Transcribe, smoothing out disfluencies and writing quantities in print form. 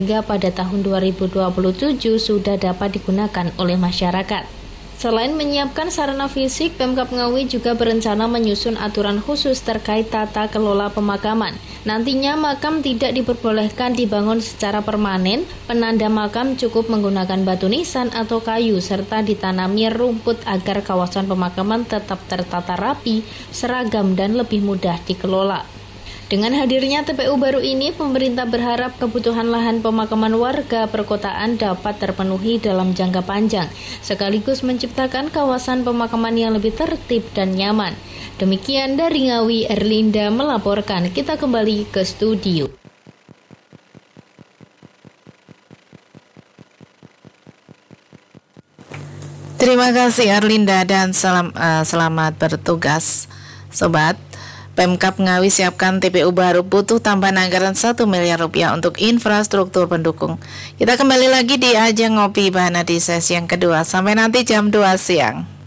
hingga pada tahun 2027 sudah dapat digunakan oleh masyarakat. Selain menyiapkan sarana fisik, Pemkab Ngawi juga berencana menyusun aturan khusus terkait tata kelola pemakaman. Nantinya makam tidak diperbolehkan dibangun secara permanen, penanda makam cukup menggunakan batu nisan atau kayu serta ditanami rumput agar kawasan pemakaman tetap tertata rapi, seragam dan lebih mudah dikelola. Dengan hadirnya TPU baru ini, pemerintah berharap kebutuhan lahan pemakaman warga perkotaan dapat terpenuhi dalam jangka panjang, sekaligus menciptakan kawasan pemakaman yang lebih tertib dan nyaman. Demikian dari Ngawi, Erlinda melaporkan. Kita kembali ke studio. Terima kasih Erlinda dan selamat bertugas, Sobat. Pemkab Ngawi siapkan TPU baru butuh tambahan anggaran 1 miliar rupiah untuk infrastruktur pendukung. Kita kembali lagi di Ajang Ngopi Bahana di sesi yang kedua. Sampai nanti jam 2 siang.